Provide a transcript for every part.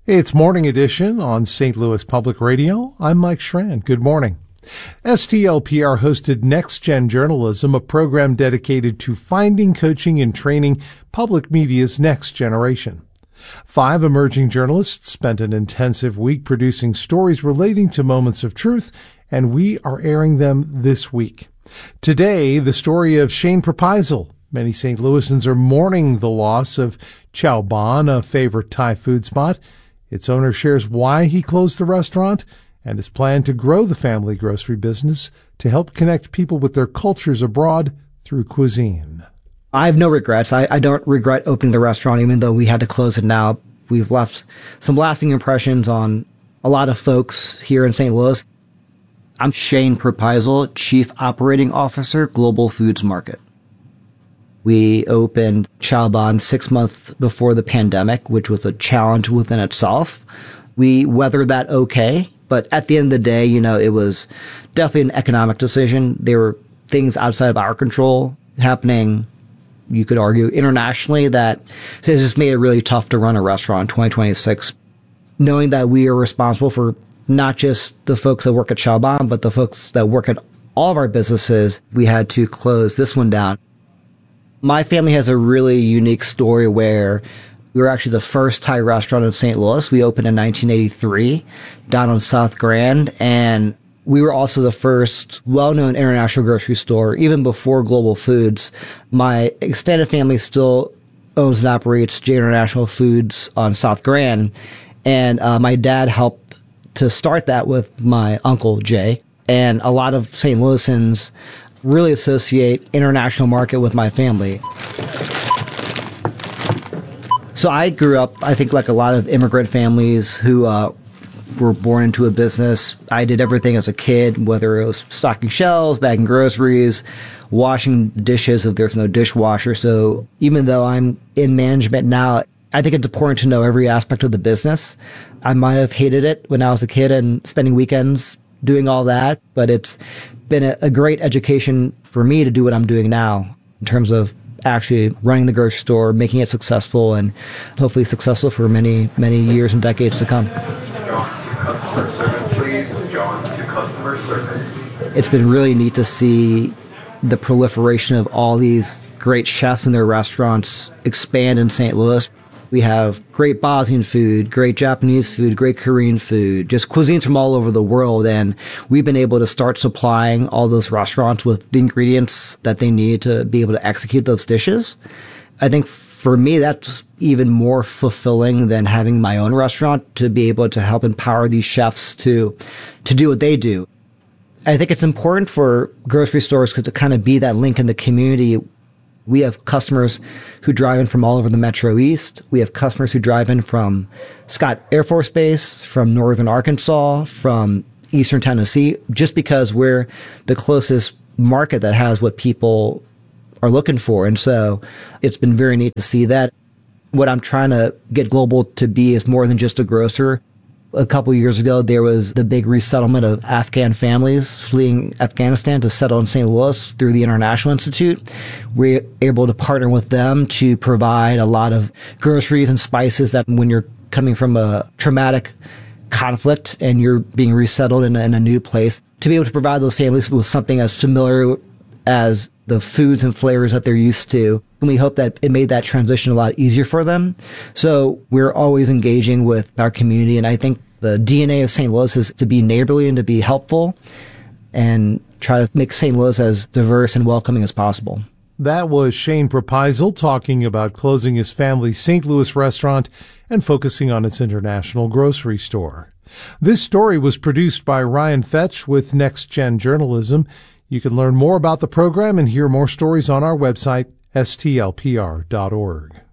It's Morning Edition on St. Louis Public Radio. I'm Mike Schran. Good morning. STLPR hosted Next Gen Journalism, a program dedicated to finding, coaching, and training public media's next generation. 5 emerging journalists spent an intensive week producing stories relating to moments of truth, and we are airing them this week. Today, the story of Shane Propisal. Many St. Louisans are mourning the loss of Chow Bon, a favorite Thai food spot. Its owner shares why he closed the restaurant and his plan to grow the family grocery business to help connect people with their cultures abroad through cuisine. I have no regrets. I don't regret opening the restaurant, even though we had to close it now. We've left some lasting impressions on a lot of folks here in St. Louis. I'm Shane Propisal, Chief Operating Officer, Global Foods Market. We opened Chow Bon 6 months before the pandemic, which was a challenge within itself. We weathered that okay, but at the end of the day, it was definitely an economic decision. There were things outside of our control happening, you could argue, internationally that has just made it really tough to run a restaurant in 2026. Knowing that we are responsible for not just the folks that work at Chow Bon, but the folks that work at all of our businesses, we had to close this one down. My family has a really unique story where we were actually the first Thai restaurant in St. Louis. We opened in 1983 down on South Grand, and we were also the first well-known international grocery store, even before Global Foods. My extended family still owns and operates J International Foods on South Grand, and my dad helped to start that with my uncle Jay, and a lot of St. Louisans really associate international market with my family. So I grew up, I think, like a lot of immigrant families who were born into a business. I did everything as a kid, whether it was stocking shelves, bagging groceries, washing dishes if there's no dishwasher. So even though I'm in management now, I think it's important to know every aspect of the business. I might have hated it when I was a kid and spending weekends doing all that, but it's been a great education for me to do what I'm doing now in terms of actually running the grocery store, making it successful, and hopefully successful for many, many years and decades to come. It's been really neat to see the proliferation of all these great chefs and their restaurants expand in St. Louis. We have great Bosnian food, great Japanese food, great Korean food, just cuisines from all over the world. And we've been able to start supplying all those restaurants with the ingredients that they need to be able to execute those dishes. I think for me, that's even more fulfilling than having my own restaurant, to be able to help empower these chefs to do what they do. I think it's important for grocery stores to kind of be that link in the community. We have customers who drive in from all over the Metro East. We have customers who drive in from Scott Air Force Base, from Northern Arkansas, from Eastern Tennessee, just because we're the closest market that has what people are looking for. And so it's been very neat to see that. What I'm trying to get Global to be is more than just a grocer. A couple years ago, there was the big resettlement of Afghan families fleeing Afghanistan to settle in St. Louis through the International Institute. We're able to partner with them to provide a lot of groceries and spices that when you're coming from a traumatic conflict and you're being resettled in a new place, to be able to provide those families with something as familiar as the foods and flavors that they're used to. And we hope that it made that transition a lot easier for them. So we're always engaging with our community. And I think the DNA of St. Louis is to be neighborly and to be helpful and try to make St. Louis as diverse and welcoming as possible. That was Shane Propisal talking about closing his family's St. Louis restaurant and focusing on its international grocery store. This story was produced by Ryan Fetch with Next Gen Journalism. You can learn more about the program and hear more stories on our website, stlpr.org.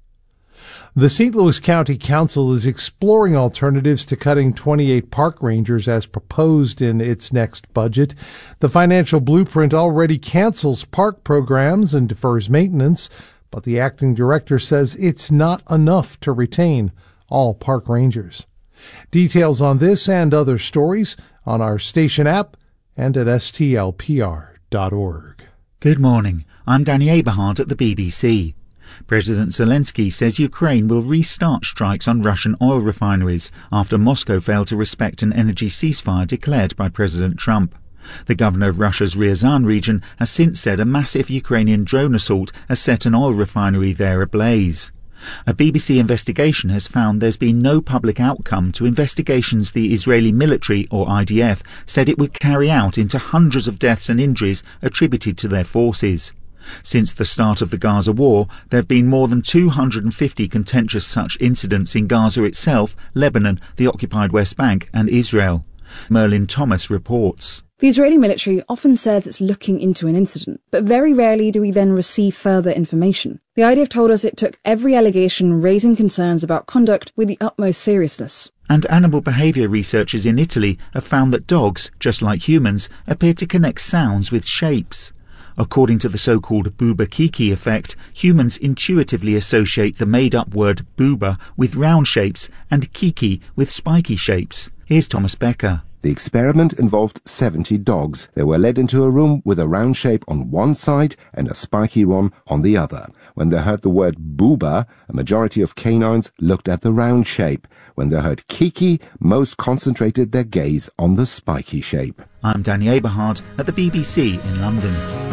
The St. Louis County Council is exploring alternatives to cutting 28 park rangers as proposed in its next budget. The financial blueprint already cancels park programs and defers maintenance, but the acting director says it's not enough to retain all park rangers. Details on this and other stories on our station app and at stlpr.org. Good morning. I'm Danny Aberhard at the BBC. President Zelensky says Ukraine will restart strikes on Russian oil refineries after Moscow failed to respect an energy ceasefire declared by President Trump. The governor of Russia's Ryazan region has since said a massive Ukrainian drone assault has set an oil refinery there ablaze. A BBC investigation has found there's been no public outcome to investigations the Israeli military, or IDF, said it would carry out into hundreds of deaths and injuries attributed to their forces. Since the start of the Gaza war, there have been more than 250 contentious such incidents in Gaza itself, Lebanon, the occupied West Bank and Israel. Merlin Thomas reports. The Israeli military often says it's looking into an incident, but very rarely do we then receive further information. The IDF told us it took every allegation raising concerns about conduct with the utmost seriousness. And animal behaviour researchers in Italy have found that dogs, just like humans, appear to connect sounds with shapes. According to the so-called booba-kiki effect, humans intuitively associate the made-up word booba with round shapes and kiki with spiky shapes. Here's Thomas Becker. The experiment involved 70 dogs. They were led into a room with a round shape on one side and a spiky one on the other. When they heard the word booba, a majority of canines looked at the round shape. When they heard kiki, most concentrated their gaze on the spiky shape. I'm Danny Aberhard at the BBC in London.